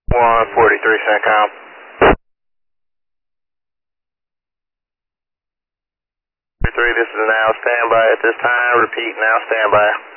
143 CENTCOM. 43, this is now standby at this time. Repeat, now standby.